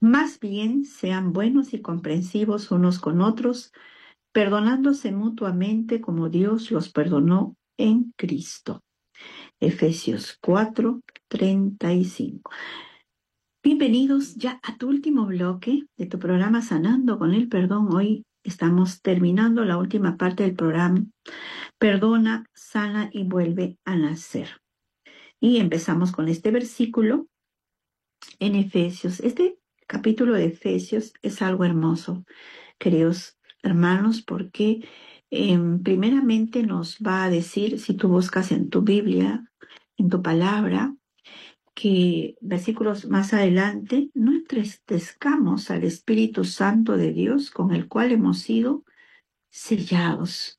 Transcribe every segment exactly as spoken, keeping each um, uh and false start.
Más bien sean buenos y comprensivos unos con otros, perdonándose mutuamente como Dios los perdonó en Cristo. Efesios cuatro, treinta y cinco. Bienvenidos ya a tu último bloque de tu programa Sanando con el Perdón. Hoy estamos terminando la última parte del programa. Perdona, sana y vuelve a nacer. Y empezamos con este versículo en Efesios. Este capítulo de Efesios es algo hermoso, queridos hermanos, porque eh, primeramente nos va a decir, si tú buscas en tu Biblia, en tu palabra, que versículos más adelante, no entristezcamos al Espíritu Santo de Dios con el cual hemos sido sellados.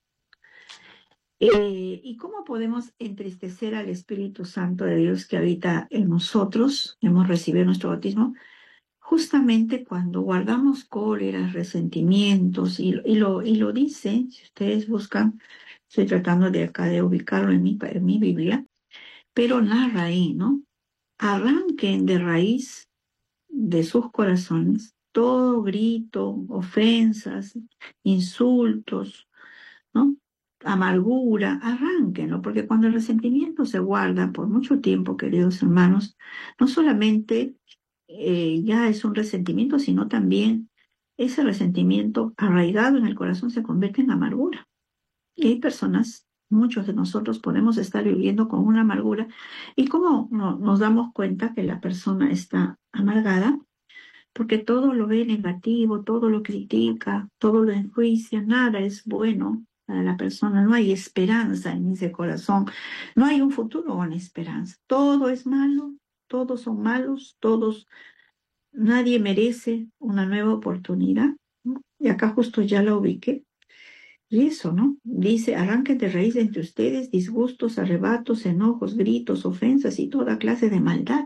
Eh, ¿Y cómo podemos entristecer al Espíritu Santo de Dios que habita en nosotros? Hemos recibido nuestro bautismo. Justamente cuando guardamos cóleras, resentimientos, y, y, lo, y lo dice, si ustedes buscan, estoy tratando de acá de ubicarlo en mi, en mi Biblia, pero narra ahí, ¿no? Arranquen de raíz de sus corazones todo grito, ofensas, insultos, ¿no? Amargura, arránquenlo, porque cuando el resentimiento se guarda por mucho tiempo, queridos hermanos, no solamente eh, ya es un resentimiento, sino también ese resentimiento arraigado en el corazón se convierte en amargura. Y hay personas, muchos de nosotros podemos estar viviendo con una amargura. ¿Y cómo no, nos damos cuenta que la persona está amargada? Porque todo lo ve negativo, todo lo critica, todo lo enjuicia, nada es bueno para la persona, no hay esperanza en ese corazón, no hay un futuro con esperanza, todo es malo, todos son malos, todos, nadie merece una nueva oportunidad, ¿no? Y acá justo ya la ubiqué. Y eso, ¿no? Dice, arranquen de raíz entre ustedes disgustos, arrebatos, enojos, gritos, ofensas y toda clase de maldad.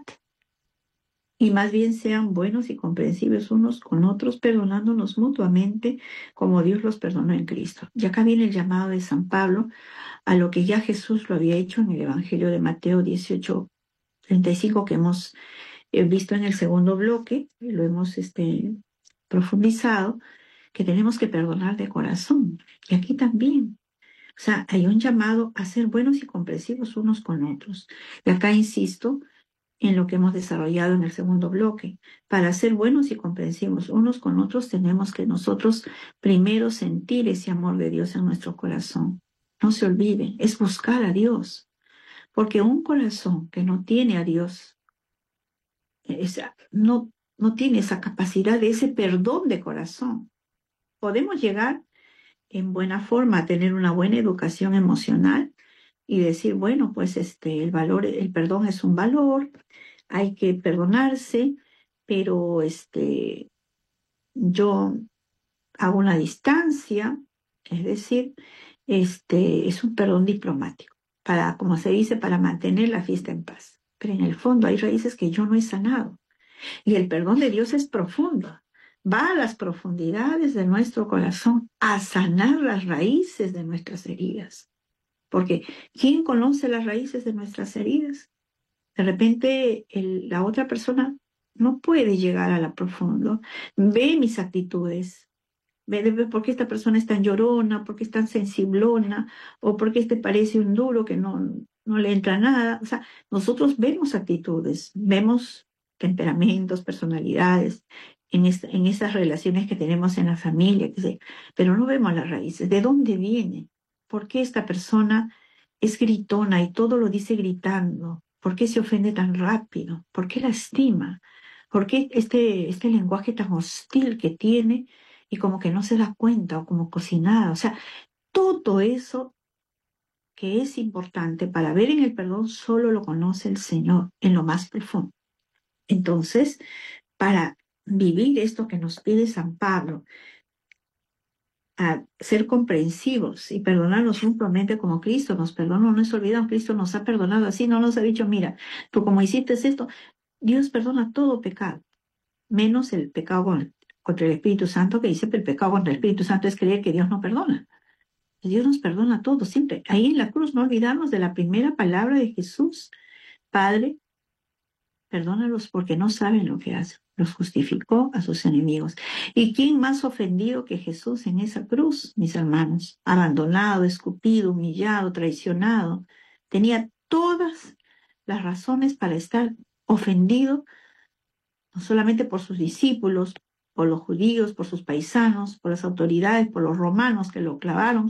Y más bien sean buenos y comprensivos unos con otros, perdonándonos mutuamente como Dios los perdonó en Cristo. Y acá viene el llamado de San Pablo a lo que ya Jesús lo había hecho en el Evangelio de Mateo dieciocho, treinta y cinco, que hemos eh, visto en el segundo bloque, y lo hemos este, profundizado, que tenemos que perdonar de corazón. Y aquí también. O sea, hay un llamado a ser buenos y comprensivos unos con otros. Y acá insisto en lo que hemos desarrollado en el segundo bloque. Para ser buenos y comprensivos unos con otros, tenemos que nosotros primero sentir ese amor de Dios en nuestro corazón. No se olviden, es buscar a Dios, porque un corazón que no tiene a Dios, esa, no, no tiene esa capacidad de ese perdón de corazón. Podemos llegar en buena forma a tener una buena educación emocional y decir, bueno, pues este, el valor, el perdón es un valor, hay que perdonarse, pero este, yo hago una distancia, es decir, este, es un perdón diplomático, para, como se dice, para mantener la fiesta en paz. Pero en el fondo hay raíces que yo no he sanado. Y el perdón de Dios es profundo. Va a las profundidades de nuestro corazón a sanar las raíces de nuestras heridas. Porque ¿quién conoce las raíces de nuestras heridas? De repente el, la otra persona no puede llegar a la profundo. Ve mis actitudes. Ve, ve por qué esta persona es tan llorona, por qué es tan sensiblona, o por qué este parece un duro que no, no le entra nada. O sea, nosotros vemos actitudes, vemos temperamentos, personalidades, en, esta, en esas relaciones que tenemos en la familia, que sé, pero no vemos las raíces. ¿De dónde viene? ¿Por qué esta persona es gritona y todo lo dice gritando? ¿Por qué se ofende tan rápido? ¿Por qué lastima? ¿Por qué este, este lenguaje tan hostil que tiene y como que no se da cuenta o como cocinada? O sea, todo eso que es importante para ver en el perdón solo lo conoce el Señor en lo más profundo. Entonces, para vivir esto que nos pide San Pablo, a ser comprensivos y perdonarnos mutuamente como Cristo nos perdonó, no se olvidan, Cristo nos ha perdonado así, no nos ha dicho, mira, tú como hiciste esto, Dios perdona todo pecado, menos el pecado con- contra el Espíritu Santo, que dice que el pecado contra el Espíritu Santo es creer que Dios no perdona. Dios nos perdona todo, siempre. Ahí en la cruz no olvidarnos de la primera palabra de Jesús, Padre, perdónalos porque no saben lo que hacen. Los justificó a sus enemigos. ¿Y quién más ofendido que Jesús en esa cruz, mis hermanos? Abandonado, escupido, humillado, traicionado. Tenía todas las razones para estar ofendido, no solamente por sus discípulos, por los judíos, por sus paisanos, por las autoridades, por los romanos que lo clavaron,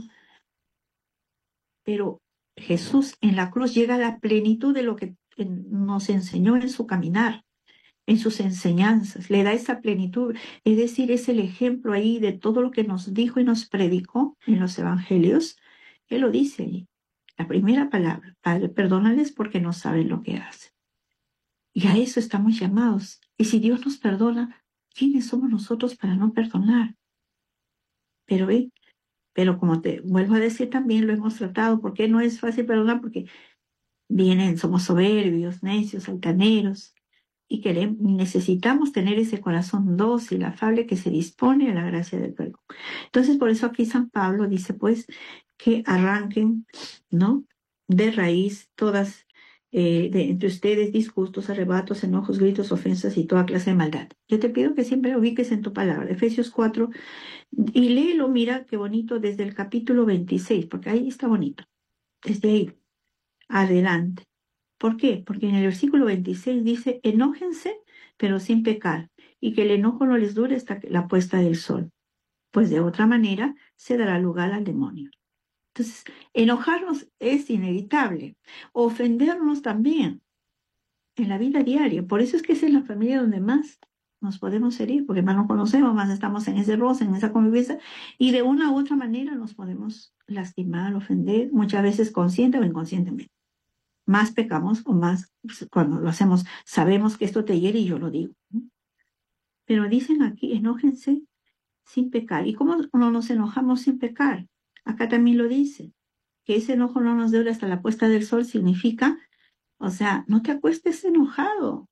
pero Jesús en la cruz llega a la plenitud de lo que nos enseñó en su caminar, en sus enseñanzas, le da esa plenitud, es decir, es el ejemplo ahí de todo lo que nos dijo y nos predicó en los evangelios. Él lo dice allí, la primera palabra: Padre, perdónales porque no saben lo que hacen. Y a eso estamos llamados. Y si Dios nos perdona, ¿quiénes somos nosotros para no perdonar? Pero ve, pero como te vuelvo a decir, también lo hemos tratado. ¿Por qué no es fácil perdonar? Porque vienen, somos soberbios, necios, altaneros, y queremos, necesitamos tener ese corazón dócil, afable, que se dispone a la gracia del perdón. Entonces, por eso aquí San Pablo dice, pues, que arranquen, ¿no?, de raíz todas, eh, de, entre ustedes, disgustos, arrebatos, enojos, gritos, ofensas y toda clase de maldad. Yo te pido que siempre lo ubiques en tu palabra, Efesios cuatro, y léelo, mira qué bonito, desde el capítulo veintiséis, porque ahí está bonito, desde ahí adelante. ¿Por qué? Porque en el versículo veintiséis dice, enójense, pero sin pecar, y que el enojo no les dure hasta la puesta del sol, pues de otra manera se dará lugar al demonio. Entonces, enojarnos es inevitable, ofendernos también en la vida diaria. Por eso es que es en la familia donde más nos podemos herir, porque más nos conocemos, más estamos en ese roce, en esa convivencia, y de una u otra manera nos podemos lastimar, ofender, muchas veces consciente o inconscientemente. Más pecamos o más, pues, cuando lo hacemos, sabemos que esto te hiere y yo lo digo, ¿no? Pero dicen aquí, enójense sin pecar. ¿Y cómo no nos enojamos sin pecar? Acá también lo dice, que ese enojo no nos dure hasta la puesta del sol. Significa, o sea, no te acuestes enojado.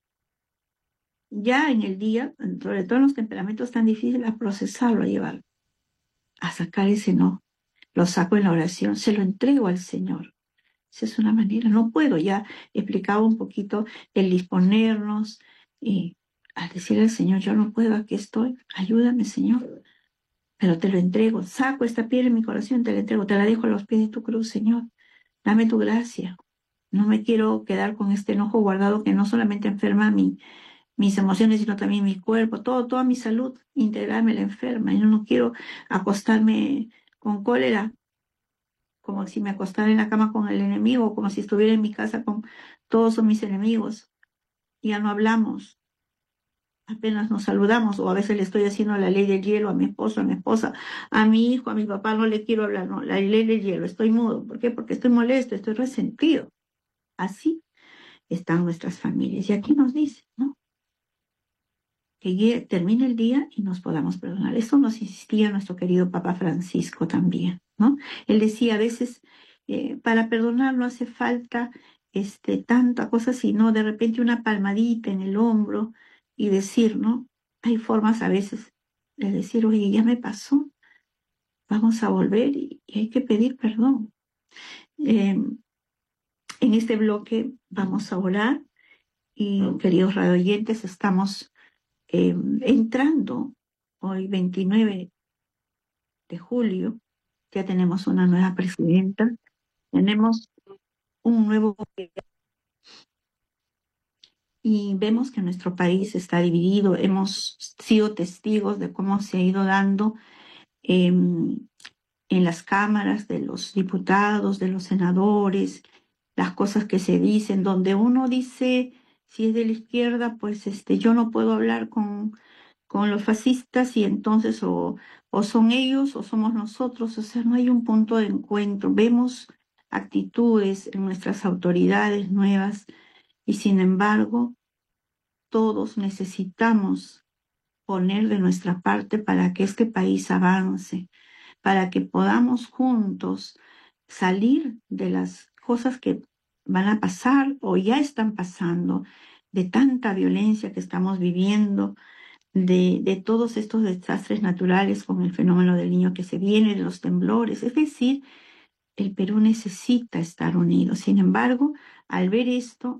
Ya en el día, sobre todo en los temperamentos tan difíciles, a procesarlo, a llevarlo, a sacar ese enojo. Lo saco en la oración, se lo entrego al Señor. Esa es una manera. No puedo, ya explicaba un poquito el disponernos y al decirle al Señor, yo no puedo, aquí estoy, ayúdame, Señor, pero te lo entrego, saco esta piedra en mi corazón, te la entrego, te la dejo a los pies de tu cruz, Señor, dame tu gracia. No me quiero quedar con este enojo guardado que no solamente enferma mi, mis emociones, sino también mi cuerpo, todo, toda mi salud integral me la enferma. Yo no quiero acostarme con cólera, como si me acostara en la cama con el enemigo, como si estuviera en mi casa con todos mis enemigos. Ya no hablamos, apenas nos saludamos, o a veces le estoy haciendo la ley del hielo a mi esposo, a mi esposa, a mi hijo, a mi papá, no le quiero hablar, no, la ley del hielo, estoy mudo. ¿Por qué? Porque estoy molesto, estoy resentido. Así están nuestras familias. Y aquí nos dice, ¿no?, que termine el día y nos podamos perdonar. Eso nos insistía nuestro querido Papa Francisco también, ¿no? Él decía, a veces eh, para perdonar no hace falta este, tanta cosa, sino de repente una palmadita en el hombro y decir, ¿no? Hay formas a veces de decir, oye, ya me pasó, vamos a volver y, y hay que pedir perdón. Eh, en este bloque vamos a orar y, queridos radioyentes, estamos Eh, entrando hoy veintinueve de julio, ya tenemos una nueva presidenta, tenemos un nuevo y vemos que nuestro país está dividido. Hemos sido testigos de cómo se ha ido dando eh, en las cámaras de los diputados, de los senadores, las cosas que se dicen, donde uno dice, si es de la izquierda, pues este, yo no puedo hablar con con los fascistas, y entonces o, o son ellos o somos nosotros. O sea, no hay un punto de encuentro. Vemos actitudes en nuestras autoridades nuevas y sin embargo todos necesitamos poner de nuestra parte para que este país avance, para que podamos juntos salir de las cosas que van a pasar o ya están pasando, de tanta violencia que estamos viviendo, de, de todos estos desastres naturales, con el fenómeno del Niño que se viene, de los temblores. Es decir, el Perú necesita estar unido. Sin embargo, al ver esto,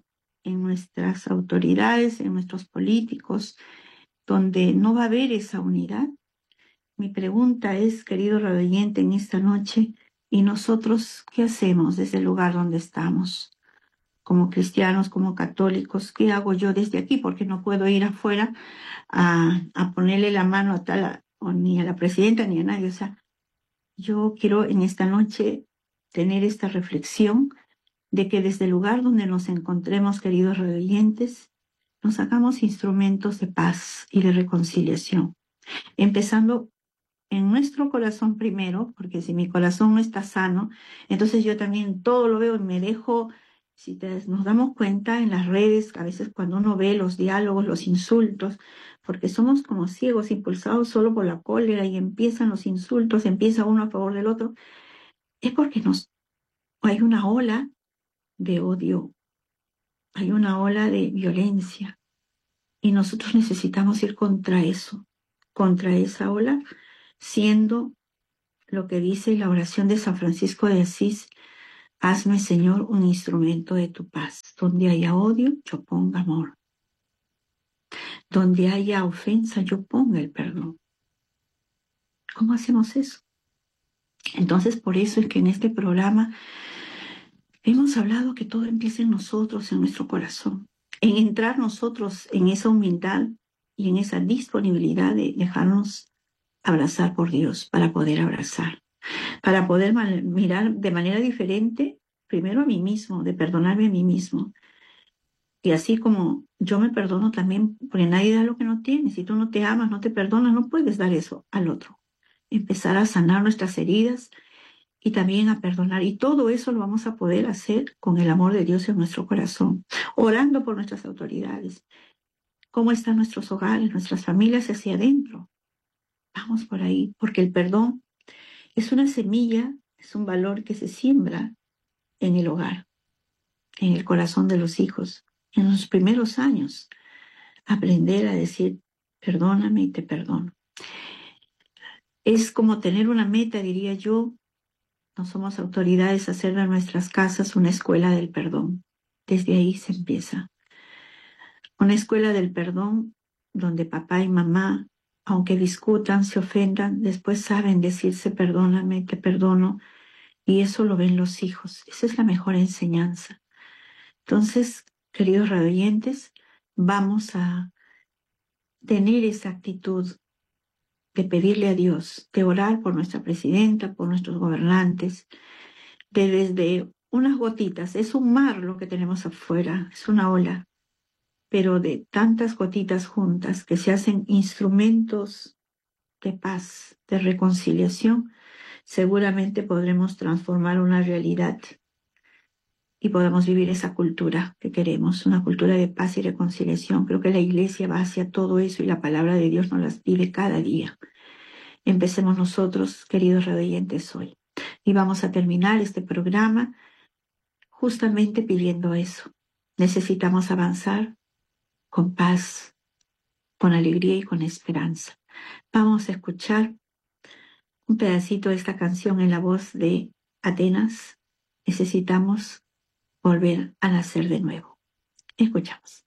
en nuestras autoridades, en nuestros políticos, donde no va a haber esa unidad. Mi pregunta es, querido radioyente, en esta noche, ¿y nosotros qué hacemos desde el lugar donde estamos? Como cristianos, como católicos, ¿qué hago yo desde aquí? Porque no puedo ir afuera a, a ponerle la mano a tal, o ni a la presidenta ni a nadie. O sea, yo quiero en esta noche tener esta reflexión de que desde el lugar donde nos encontremos, queridos radioyentes, nos hagamos instrumentos de paz y de reconciliación, empezando en nuestro corazón primero, porque si mi corazón no está sano, entonces yo también todo lo veo y me dejo. Si te- nos damos cuenta en las redes, a veces cuando uno ve los diálogos, los insultos, porque somos como ciegos, impulsados solo por la cólera y empiezan los insultos, empieza uno a favor del otro, es porque nos, hay una ola de odio, hay una ola de violencia y nosotros necesitamos ir contra eso, contra esa ola, siendo lo que dice la oración de San Francisco de Asís: hazme, Señor, un instrumento de tu paz. Donde haya odio, yo ponga amor. Donde haya ofensa, yo ponga el perdón. ¿Cómo hacemos eso? Entonces, por eso es que en este programa hemos hablado que todo empieza en nosotros, en nuestro corazón, en entrar nosotros en esa humildad y en esa disponibilidad de dejarnos abrazar por Dios para poder abrazar, para poder mirar de manera diferente primero a mí mismo, de perdonarme a mí mismo. Y así como yo me perdono también, porque nadie da lo que no tiene. Si tú no te amas, no te perdonas, no puedes dar eso al otro. Empezar a sanar nuestras heridas y también a perdonar. Y todo eso lo vamos a poder hacer con el amor de Dios en nuestro corazón, orando por nuestras autoridades. ¿Cómo están nuestros hogares, nuestras familias hacia adentro? Vamos por ahí, porque el perdón es una semilla, es un valor que se siembra en el hogar, en el corazón de los hijos, en los primeros años. Aprender a decir, perdóname y te perdono. Es como tener una meta, diría yo. No somos autoridades, hacer de nuestras casas una escuela del perdón. Desde ahí se empieza. Una escuela del perdón donde papá y mamá, aunque discutan, se ofendan, después saben decirse perdóname, te perdono, y eso lo ven los hijos. Esa es la mejor enseñanza. Entonces, queridos radioyentes, vamos a tener esa actitud de pedirle a Dios, de orar por nuestra presidenta, por nuestros gobernantes, de desde unas gotitas. Es un mar lo que tenemos afuera, es una ola, pero de tantas gotitas juntas que se hacen instrumentos de paz, de reconciliación, seguramente podremos transformar una realidad y podamos vivir esa cultura que queremos, una cultura de paz y reconciliación. Creo que la iglesia va hacia todo eso y la palabra de Dios nos las pide cada día. Empecemos nosotros, queridos radioyentes, hoy. Y vamos a terminar este programa justamente pidiendo eso. Necesitamos avanzar con paz, con alegría y con esperanza. Vamos a escuchar un pedacito de esta canción en la voz de Atenas. Necesitamos volver a nacer de nuevo. Escuchamos.